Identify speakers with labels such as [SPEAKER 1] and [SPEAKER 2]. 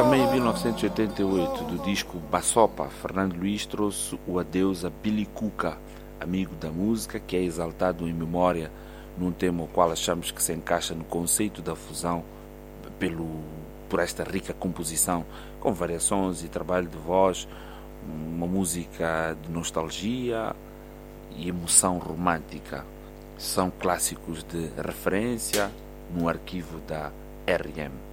[SPEAKER 1] Também em 1988, do disco Bassopa, Fernando Luiz trouxe o adeus a Billy Cuca, amigo da música, que é exaltado em memória num tema o qual achamos que se encaixa no conceito da fusão por esta rica composição, com variações e trabalho de voz, uma música de nostalgia e emoção romântica. São clássicos de referência no arquivo da RM.